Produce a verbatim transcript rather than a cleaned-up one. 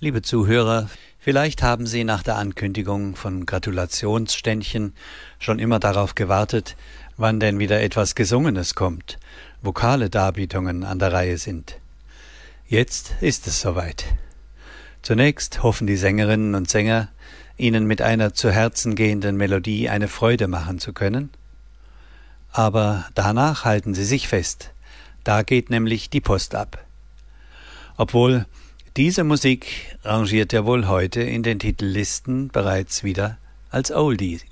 Liebe Zuhörer, vielleicht haben Sie nach der Ankündigung von Gratulationsständchen schon immer darauf gewartet, wann denn wieder etwas Gesungenes kommt, vokale Darbietungen an der Reihe sind. Jetzt ist es soweit. Zunächst hoffen die Sängerinnen und Sänger, Ihnen mit einer zu Herzen gehenden Melodie eine Freude machen zu können. Aber danach halten Sie sich fest, da geht nämlich die Post ab. Obwohl diese Musik rangiert ja wohl heute in den Titellisten bereits wieder als Oldie